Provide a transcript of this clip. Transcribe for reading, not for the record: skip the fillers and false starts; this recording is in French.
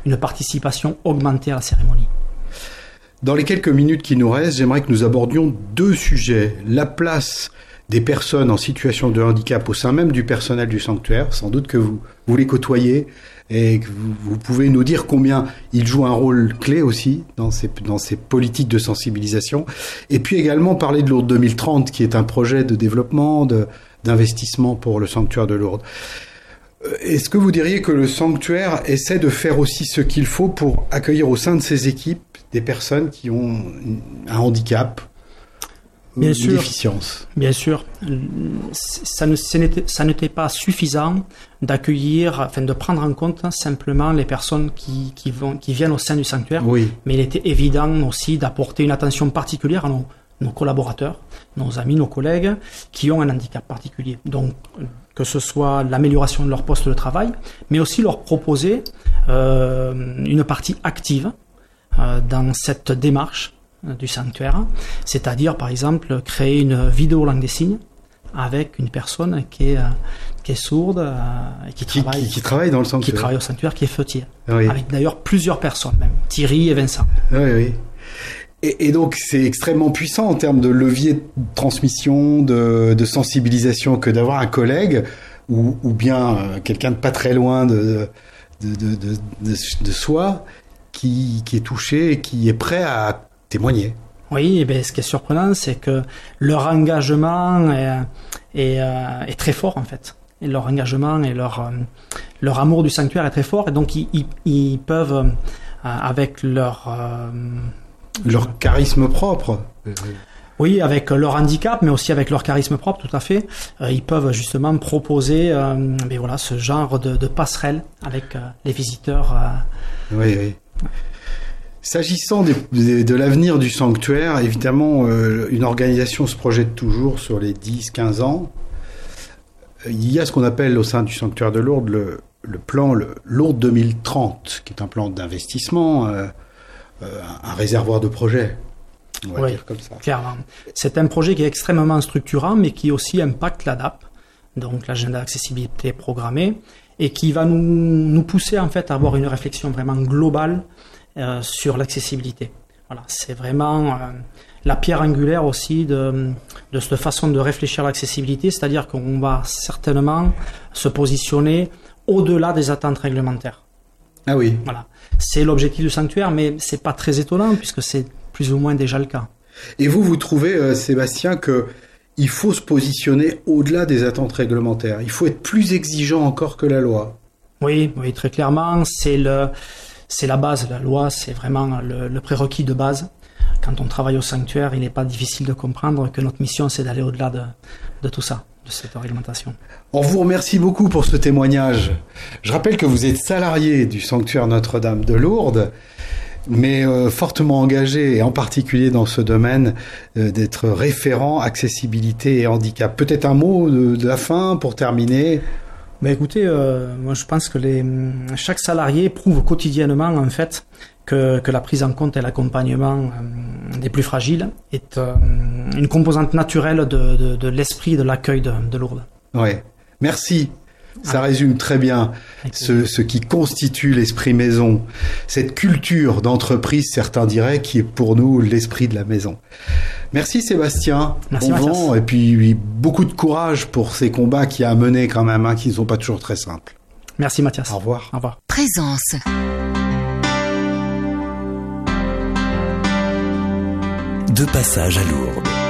une participation augmentée à la cérémonie. Dans les quelques minutes qui nous restent, j'aimerais que nous abordions 2 sujets. La place des personnes en situation de handicap au sein même du personnel du sanctuaire. Sans doute que vous les côtoyez et que vous pouvez nous dire combien ils jouent un rôle clé aussi dans ces politiques de sensibilisation. Et puis également parler de Lourdes 2030, qui est un projet de développement, d'investissement pour le sanctuaire de Lourdes. Est-ce que vous diriez que le sanctuaire essaie de faire aussi ce qu'il faut pour accueillir au sein de ses équipes des personnes qui ont un handicap, bien une sûr, déficience? Bien sûr. Ça n'était pas suffisant d'accueillir, de prendre en compte simplement les personnes qui viennent au sein du sanctuaire. Oui. Mais il était évident aussi d'apporter une attention particulière à nos collaborateurs, nos amis, nos collègues qui ont un handicap particulier. Donc, que ce soit l'amélioration de leur poste de travail, mais aussi leur proposer une partie active dans cette démarche du sanctuaire, c'est-à-dire par exemple créer une vidéo langue des signes avec une personne qui est sourde et qui travaille dans le sanctuaire, qui travaille au sanctuaire, qui est fautier, oui. Avec d'ailleurs plusieurs personnes, même Thierry et Vincent. Oui. Et donc c'est extrêmement puissant en termes de levier de transmission, de sensibilisation, que d'avoir un collègue ou bien quelqu'un de pas très loin de soi qui est touché et qui est prêt à témoigner. Oui, et ce qui est surprenant, c'est que leur engagement est très fort en fait. Et leur engagement et leur amour du sanctuaire est très fort, et donc ils peuvent avec leur charisme propre. Oui, avec leur handicap, mais aussi avec leur charisme propre, tout à fait. Ils peuvent justement proposer ce genre de passerelle avec les visiteurs. Oui. S'agissant de l'avenir du sanctuaire, évidemment, une organisation se projette toujours sur les 10-15 ans. Il y a ce qu'on appelle au sein du sanctuaire de Lourdes le plan Lourdes 2030, qui est un plan d'investissement, un réservoir de projets. On va dire comme ça. Clairement. C'est un projet qui est extrêmement structurant, mais qui aussi impacte l'ADAP, donc l'agenda d'accessibilité programmée, et qui va nous pousser en fait à avoir une réflexion vraiment globale sur l'accessibilité. Voilà, c'est vraiment la pierre angulaire aussi de cette façon de réfléchir à l'accessibilité, c'est-à-dire qu'on va certainement se positionner au-delà des attentes réglementaires. Ah oui. Voilà, c'est l'objectif du sanctuaire, mais c'est pas très étonnant puisque c'est plus ou moins déjà le cas. Et vous trouvez, Sébastien, qu'il faut se positionner au-delà des attentes réglementaires. Il faut être plus exigeant encore que la loi. Oui, très clairement, c'est la base. La loi, c'est vraiment le prérequis de base. Quand on travaille au sanctuaire, il n'est pas difficile de comprendre que notre mission, c'est d'aller au-delà de tout ça, de cette réglementation. On vous remercie beaucoup pour ce témoignage. Je rappelle que vous êtes salarié du sanctuaire Notre-Dame de Lourdes, mais fortement engagé, et en particulier dans ce domaine, d'être référent accessibilité et handicap. Peut-être un mot de la fin pour terminer. Écoutez, moi je pense que chaque salarié prouve quotidiennement en fait que la prise en compte et l'accompagnement des plus fragiles est une composante naturelle de l'esprit de l'accueil de Lourdes. Oui, merci. Ça résume très bien ce qui constitue l'esprit maison, cette culture d'entreprise, certains diraient, qui est pour nous l'esprit de la maison. Merci Sébastien. Merci bon Mathias. vent, et puis beaucoup de courage pour ces combats qu'il y a à mener quand même, qui ne sont pas toujours très simples. Merci Mathias. Au revoir. Au revoir. Présence. De passage à Lourdes.